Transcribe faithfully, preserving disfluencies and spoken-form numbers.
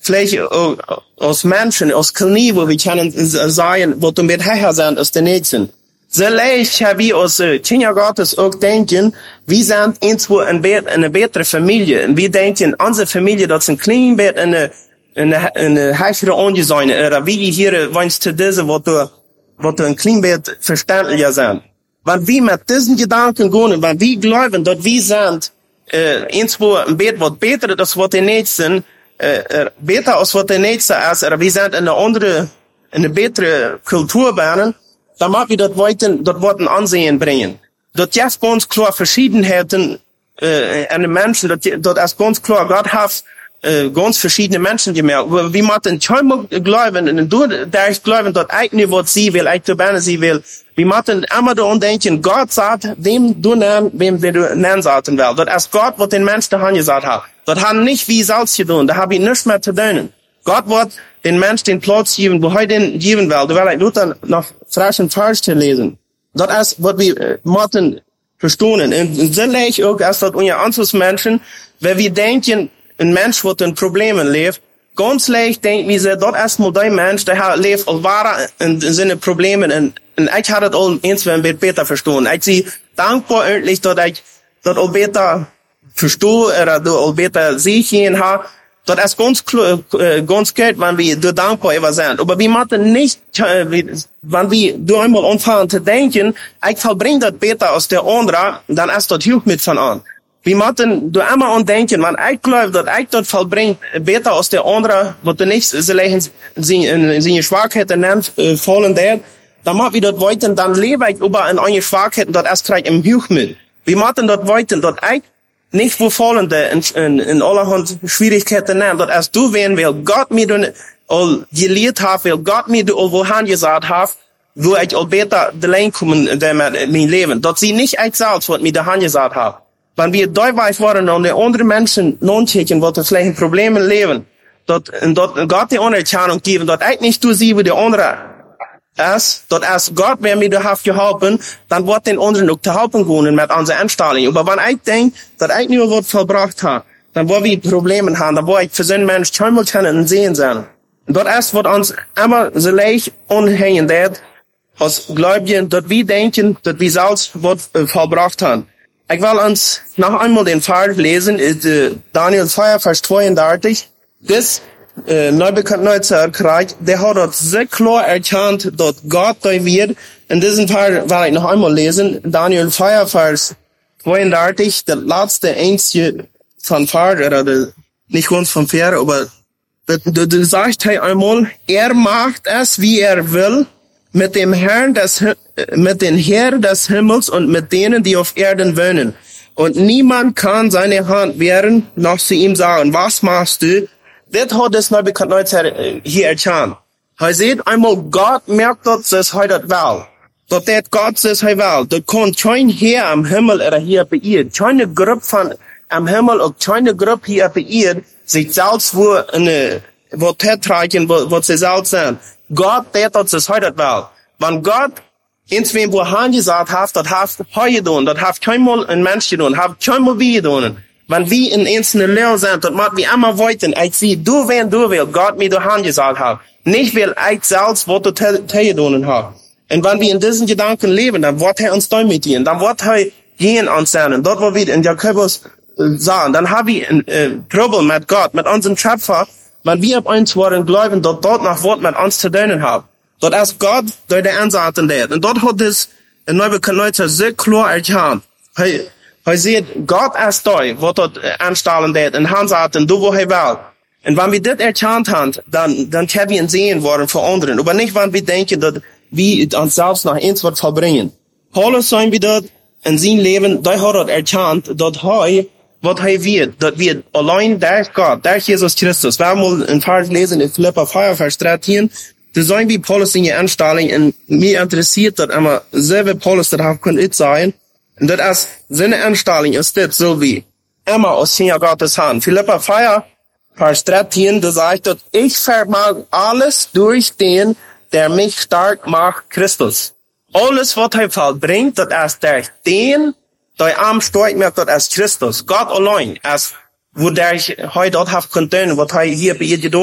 vielleicht uh, als Menschen, als Knie, wo wir können sagen, wo du mit Herr sind, als der Nächsten. So leicht haben wir als uh, Kinder Gottes auch denken, wir sind irgendwo in eine bessere Familie. Und wir denken, unsere Familie, das ist ein klein bisschen eine, eine, eine höhere Angesehen, oder wie hier, wenn es zu dieser, wo du, wo du ein klein bisschen verständlicher sind. Wenn wir mit diesen Gedanken gehen, wenn wir glauben, dass wir sind, äh, irgendwo ein bisschen was besser, als was die Nächsten, äh, besser als was die Nächste ist, oder wir sind in eine andere, in eine bessere Kultur bauen, dann mag wir das wollten, das wollten Ansehen bringen. Das jetzt ganz klar Verschiedenheiten, äh, an den Menschen, das, das ist ganz klar, Gott hat, äh, ganz verschiedene Menschen gemerkt. Wir müssen schon glauben, und du, der ich glauben, dass eigentlich was sie will, eigentlich was sie will. Wir müssen immer daran denken, Gott sagt, dem du nennen, wem du nennen sollten will. Das ist Gott, was den Menschen daran gesagt hat. Das hat nicht wie selbst getan, da habe ich nichts mehr zu tun. Gott wird den Menschen den Platz geben, wo er den geben will. Du willst nur dann noch frischen Vers zu lesen. Das ist, was wir äh, müssen verstehen. Und so leicht auch, als das unsere Anzugsmenschen, wenn wir denken, ein Mensch, der in Problemen lebt, ganz leicht denken wir, das ist mal der Mensch, der lebt als wahrer in, in seine Probleme. Und, und ich habe das auch eins ein bisschen besser verstehen. Ich bin dankbar endlich, dass ich das auch besser verstehe, oder das auch besser sehen habe. Das ist ganz klar, äh, ganz gut, wenn wir da dankbar über sind. Aber wir müssen nicht, äh, wenn wir da einmal anfangen zu denken, ich verbringe das besser als der andere, dann ist das hilft mit von an. Wir müssen da immer an denken, wenn ich glaube, dass ich das verbringe besser als der andere, was du nicht vielleicht in seine Schwachheiten nennt, äh, fallen der, dann müssen wir das wollten, dann lebe ich über in eine Schwachheit, das ist gleich im Hilf mit. Wir müssen das wollten, dass ich nicht wo fallende in, in, in allerhand Schwierigkeiten nehmen, dass erst du werden will, Gott mir du all gelehrt hat, will Gott mir du all wohin gesagt hat, wo ich all besser allein kommen in mein Leben. Dass sie nicht ich selbst, was mir dahin gesagt hat. Wenn wir dabei waren und die anderen Menschen non-checken, wo sie vielleicht Probleme leben, dass, dass Gott die Anerkennung geben, dass ich nicht du sie, wie die andere ist, dass erst Gott, wer mir da hat geholfen, dann wird den anderen auch zu helfen gehen mit unserer Anstellung. Aber wenn ich denke, dass ich nur was verbracht habe, dann wo wir Probleme haben, dann wo ich für so einen Mensch schon mal können und sehen sein. Und das ist, was uns immer so leicht anhängen wird, als Gläubigen, dass wir denken, dass wir selbst was äh, verbracht haben. Ich will uns noch einmal den Fall lesen, ist, äh, Daniel vier, Vers zweiunddreißig. Das Äh, Neubekannter Krieg, der hat das sehr klar erkannt, dass Gott da wird. In diesem Fall will ich noch einmal lesen, Daniel vier, Vers zweiunddreißig, der letzte einzige von Vers, oder der, nicht ganz von Vers, aber du, du sagst hey einmal, er macht es, wie er will, mit dem Herrn des, mit den Herrn des Himmels und mit denen, die auf Erden wohnen. Und niemand kann seine Hand wehren, noch zu ihm sagen, was machst du? Das hat das Neubekannter hier erkannt. Er sieht einmal, Gott merkt, dass es heute will. Dass das Gott es heute will. Das kann kein Herr am Himmel oder hier bei ihr. Keine Gruppe von am Himmel und keine Gruppe hier bei ihr sich selbst wo eine, wo tätreichen, wo, wo sie selbst sind. Gott, der dass es heute will. Wenn Gott ins wem wo Han gesagt hat, das hat heute getan, das hat keinmal ein Mensch getan, hat keinmal wie getan. Wenn wir in einzelnen Lehre sind, dann müssen wir immer wollten, ich sehe, du, wenn du willst, Gott mir die Hand gesagt hat. Nicht, weil ich selbst, was du getan hast. Und wenn wir in diesen Gedanken leben, dann wird er uns da mit ihnen, dann wird er gehen uns sein. Dort, wo wir in Jakobus äh, sagen, dann haben wir ein äh, Trouble mit Gott, mit unserem Schöpfer, wenn wir auf uns wollen glauben, dass dort noch was mit uns zu tun hat. Dort ist Gott, der der Ansaten der. Und dort hat das Neubekannter sehr klar erkannt. Hey, er sieht, Gott ist da, wo dort anstellen wird, und han sagt, du wo er will. Und wenn wir das erkannt haben, dann, dann können wir ihn sehen worden für anderen. Aber nicht, wenn wir denken, dass wir uns selbst nach ins Wort verbringen. Paulus sagen wir dort, in seinem Leben, der hat dort erkannt, dass er, was er wird, dass wir allein durch Gott, durch Jesus Christus, wir haben mal ein Vers lesen, in Philipper vier, Vers dreizehn, das sagen wir Paulus in der Anstellung, und mir interessiert das immer, selber Paulus, das hat kann ich sagen, und das ist, seine Anstellung ist das so wie immer aus Kinder Gottes Hand. Philipper vier, Vers dreizehn, da sagt dort, ich vermag alles durch den, der mich stark macht, Christus. Alles, was er vollbringt, das ist durch den, der am stark macht, das ist Christus. Gott allein, als wo der ich heute dort habe können, was er hier bei ihr getan